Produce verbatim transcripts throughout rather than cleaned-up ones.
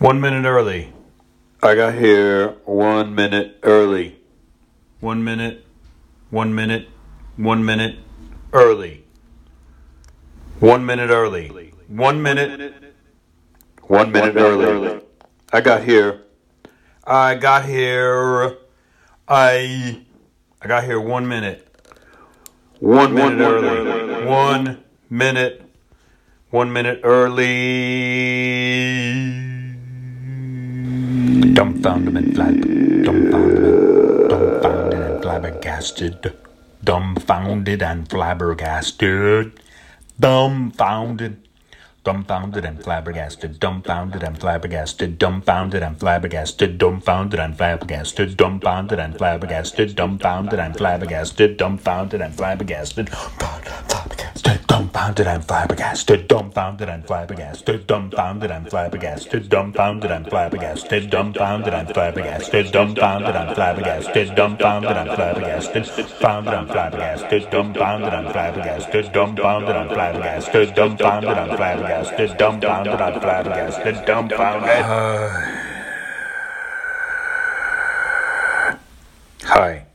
One minute early. I got here one minute early. One minute. One minute. One minute early. One minute early. One minute. One minute early. I got here. I got here. I. I got here one minute. One Minute minute early. early. One minute. One minute early. Dumbfounded and flab. Dumbfounded and dumbfounded and flabbergasted. Dumbfounded and flabbergasted. Dumbfounded. Dumbfounded and flabbergasted, dumbfounded and flabbergasted, dumbfounded and flabbergasted, dumbfounded and flabbergasted, dumbfounded and flabbergasted, dumbfounded and flabbergasted, dumbfounded and flabbergasted, dumbfounded and flabbergasted, dumbfounded and flabbergasted, dumbfounded and flabbergasted, dumbfounded and flabbergasted, dumbfounded and flabbergasted, dumbfounded and flabbergasted, dumbfounded and flabbergasted, founded and flabbergasted, dumbfounded and flabbergasted, dumbfounded and flabbergasted, dumbfounded and flabbergasted. Dumbfounded, dumbfounded, flabbergasted, dumbfounded. Hi.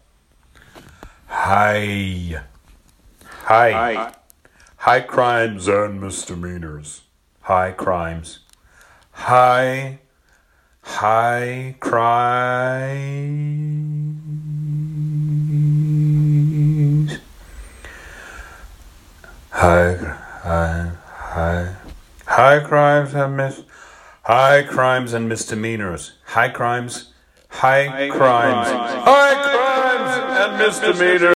Hi. Hi. High crimes and misdemeanors. High crimes. High. High crimes. High. High. High. High crimes and mis, high crimes and misdemeanors. High crimes, high crimes, high crimes and misdemeanors.